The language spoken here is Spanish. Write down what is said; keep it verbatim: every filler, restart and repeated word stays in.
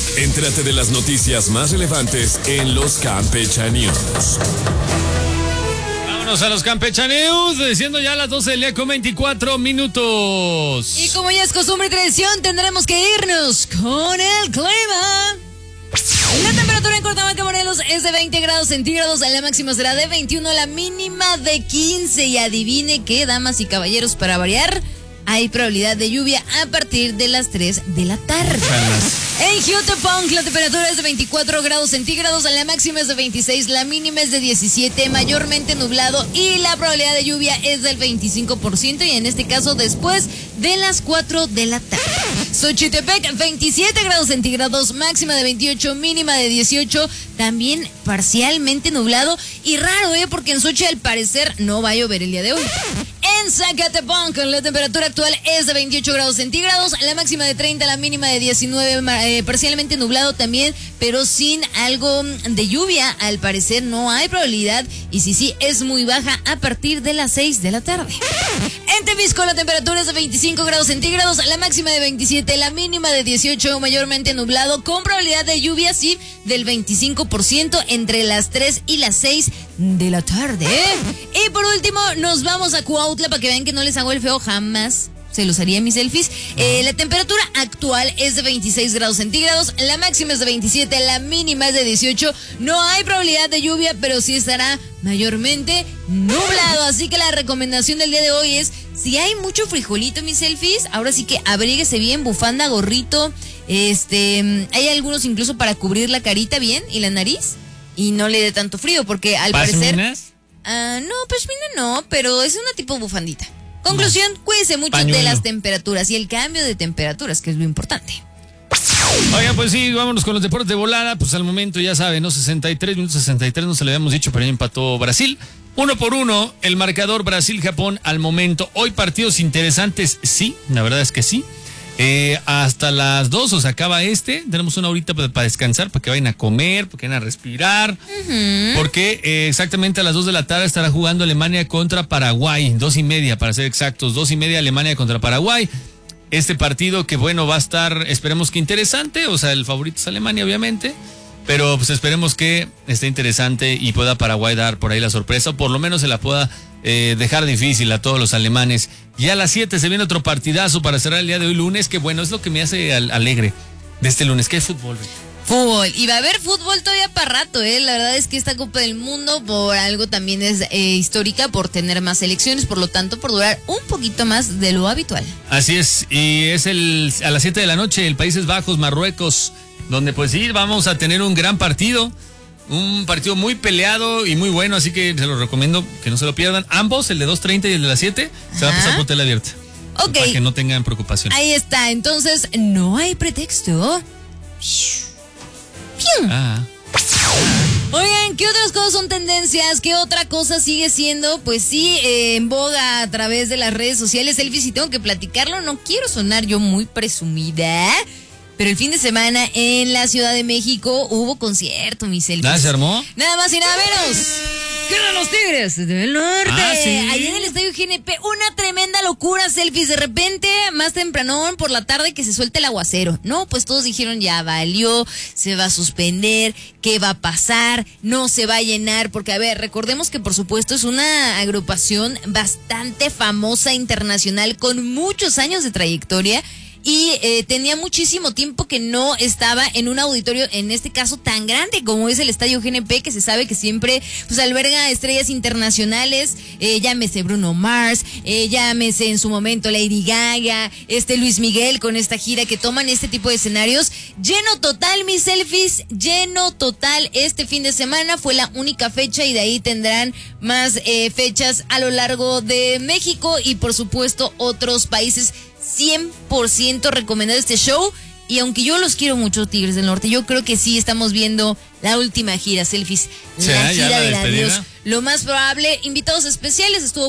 Entérate de las noticias más relevantes en los Campecha News. Vámonos a los Campecha News, diciendo ya las doce del día con veinticuatro minutos. Y como ya es costumbre y tradición, tendremos que irnos con el clima. La temperatura en Cortabanca, Morelos es de veinte grados centígrados, la máxima será de veintiuno, la mínima de quince. Y adivine qué, damas y caballeros, para variar, hay probabilidad de lluvia a partir de las tres de la tarde. En Jutepunk la temperatura es de veinticuatro grados centígrados, la máxima es de veintiséis, la mínima es de diecisiete, mayormente nublado y la probabilidad de lluvia es del veinticinco por ciento y en este caso después de las cuatro de la tarde. Xochitepec, veintisiete grados centígrados, máxima de veintiocho, mínima de dieciocho, también parcialmente nublado y raro, ¿eh? Porque en Xochitl al parecer no va a llover el día de hoy. En Zacatepec la temperatura actual es de veintiocho grados centígrados, la máxima de treinta, la mínima de diecinueve, eh, parcialmente nublado también, pero sin algo de lluvia, al parecer no hay probabilidad y sí, sí, es muy baja a partir de las seis de la tarde. En Temisco la temperatura es de veinticinco grados centígrados, la máxima de veintisiete, la mínima de dieciocho, mayormente nublado, con probabilidad de lluvia, sí, del veinticinco por ciento entre las tres y las seis de la tarde. Y por último, nos vamos a Cuautla para que vean que no les hago el feo jamás. Se los haría en mis selfies. Eh, la temperatura actual es de veintiséis grados centígrados, la máxima es de veintisiete, la mínima es de dieciocho. No hay probabilidad de lluvia, pero sí estará mayormente nublado. Así que la recomendación del día de hoy es, si hay mucho frijolito en mis selfies, ahora sí que abríguese bien, bufanda, gorrito. Este, hay algunos incluso para cubrir la carita bien y la nariz y no le dé tanto frío, porque al parecer... Uh, no, pashmina no, pero es una tipo bufandita. Conclusión, no. Cuídense mucho Pañuelo. de las temperaturas y el cambio de temperaturas, que es lo importante. Oiga, pues sí, vámonos con los deportes de volada. Pues al momento ya saben, ¿no? sesenta y tres minutos sesenta y tres, no se le habíamos dicho, pero ya empató Brasil. Uno por uno, el marcador Brasil-Japón al momento. Hoy partidos interesantes, sí, la verdad es que sí. Eh, hasta las dos, o sea, acaba este. Tenemos una horita para, para descansar, para que vayan a comer, para que vayan a respirar. Uh-huh. Porque eh, exactamente a las dos de la tarde estará jugando Alemania contra Paraguay. Dos y media, para ser exactos. Dos y media Alemania contra Paraguay. Este partido que, bueno, va a estar, esperemos que interesante. O sea, el favorito es Alemania, obviamente. Pero pues esperemos que esté interesante y pueda Paraguay dar por ahí la sorpresa. O por lo menos se la pueda eh, dejar difícil a todos los alemanes. Y a las siete se viene otro partidazo para cerrar el día de hoy lunes, que bueno, es lo que me hace al- alegre de este lunes, que es fútbol. Fútbol, y va a haber fútbol todavía para rato, ¿eh? La verdad es que esta Copa del Mundo por algo también es eh, histórica, por tener más selecciones, por lo tanto por durar un poquito más de lo habitual. Así es, y es el a las siete de la noche, el Países Bajos, Marruecos, donde pues sí, vamos a tener un gran partido. Un partido muy peleado y muy bueno, así que se los recomiendo que no se lo pierdan. Ambos, el de dos treinta y el de las siete, se va a pasar por tela abierta. Ok. Para que no tengan preocupación. Ahí está, entonces no hay pretexto. Ah. Oigan, ¿qué otras cosas son tendencias? ¿Qué otra cosa sigue siendo? Pues sí, eh, en boga a través de las redes sociales. Elvis, si tengo que platicarlo, no quiero sonar yo muy presumida, pero el fin de semana en la Ciudad de México hubo concierto, mis Elvis. ¿Nada se armó? Nada más y nada menos. ¡Quedan los Tigres del Norte! Ah, ¿sí? Allí en el Estadio G N P, una tremenda locura, selfies. De repente, más tempranón por la tarde, que se suelta el aguacero. No, pues todos dijeron, ya valió, se va a suspender, ¿qué va a pasar? No se va a llenar, porque a ver, recordemos que por supuesto es una agrupación bastante famosa internacional, con muchos años de trayectoria. Y eh, tenía muchísimo tiempo que no estaba en un auditorio, en este caso tan grande como es el Estadio G N P, que se sabe que siempre pues alberga estrellas internacionales, eh, llámese Bruno Mars, eh, llámese en su momento Lady Gaga, este Luis Miguel con esta gira, que toman este tipo de escenarios. Lleno total, mis selfies, lleno total este fin de semana, fue la única fecha y de ahí tendrán más eh, fechas a lo largo de México y por supuesto otros países. Cien por ciento recomendado este show. Y aunque yo los quiero mucho, Tigres del Norte, yo creo que sí estamos viendo la última gira, selfies, la gira del adiós. Lo más probable, invitados especiales, estuvo